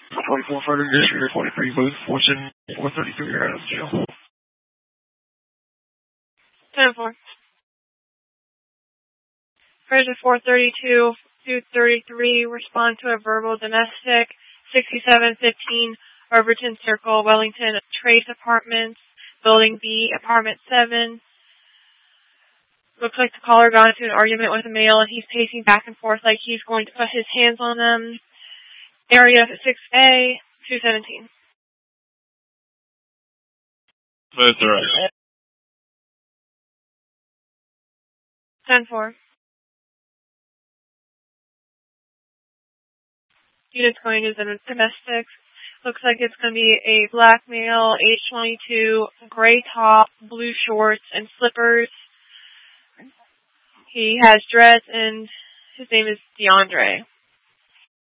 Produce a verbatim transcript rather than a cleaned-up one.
twenty-four further district, forty-three booth, Fortune, four thirty-three, you're out of jail. ten four. Prison four thirty-two, two thirty-three, respond to a verbal domestic, sixty-seven fifteen, Overton Circle, Wellington, Trace Apartments, Building B, Apartment seven. Looks like the caller got into an argument with a male and he's pacing back and forth like he's going to put his hands on them. Area six A, two seventeen. That's alright. ten four. Units going to the domestics. Looks like it's going to be a black male, age twenty-two, gray top, blue shorts, and slippers. He has dreads, and his name is DeAndre.